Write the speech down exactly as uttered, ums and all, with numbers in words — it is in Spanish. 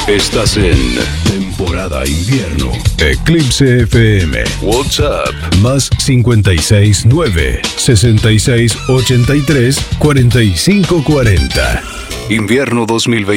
Estás en temporada invierno. Eclipse F M. WhatsApp más cincuenta y seis nueve, sesenta y seis ochenta y tres, cuarenta y cinco cuarenta. Invierno dos mil veinte.